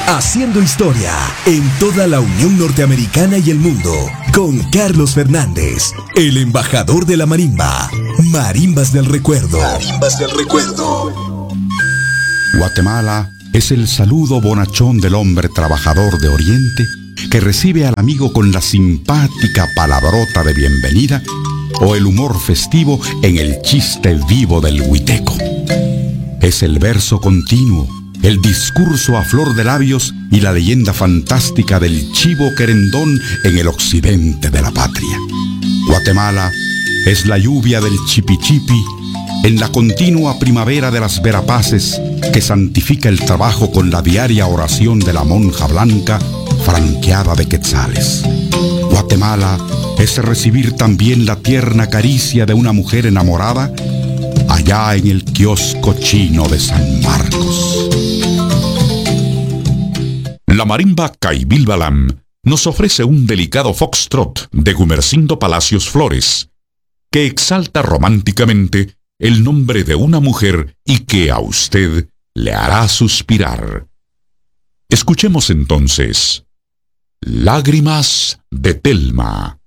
Haciendo historia en toda la Unión Norteamericana y el mundo, con Carlos Fernández, el embajador de la marimba. Marimbas del Recuerdo. Marimbas del Recuerdo. Guatemala es el saludo bonachón del hombre trabajador de Oriente que recibe al amigo con la simpática palabrota de bienvenida o el humor festivo en el chiste vivo del huiteco. Es el verso continuo, el discurso a flor de labios y la leyenda fantástica del chivo querendón en el occidente de la patria. Guatemala es la lluvia del chipichipi en la continua primavera de las verapaces que santifica el trabajo con la diaria oración de la monja blanca franqueada de quetzales. Guatemala es recibir también la tierna caricia de una mujer enamorada allá en el kiosco chino de San Marcos. La marimba Caibil Balam nos ofrece un delicado foxtrot de Gumersindo Palacios Flores, que exalta románticamente el nombre de una mujer y que a usted le hará suspirar. Escuchemos entonces Lágrimas de Telma.